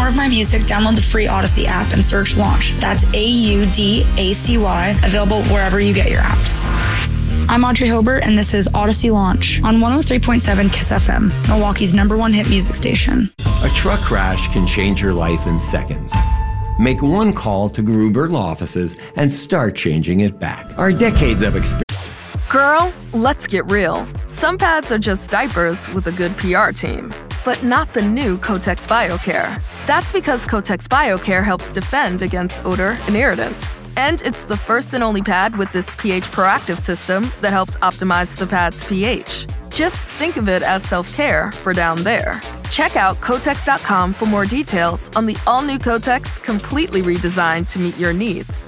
more of my music, download the free Odyssey app and search Launch. That's AUDACY, available wherever you get your apps. I'm Audrey Hobart, and this is Odyssey Launch on 103.7 KISS FM, Milwaukee's #1 hit music station. A truck crash can change your life in seconds. Make one call to Gruber Law Offices and start changing it back. Our decades of experience. Girl, let's get real. Some pads are just diapers with a good PR team, but not the new Kotex BioCare. That's because Kotex BioCare helps defend against odor and irritants. And it's the first and only pad with this pH proactive system that helps optimize the pad's pH. Just think of it as self-care for down there. Check out Kotex.com for more details on the all-new Kotex, completely redesigned to meet your needs.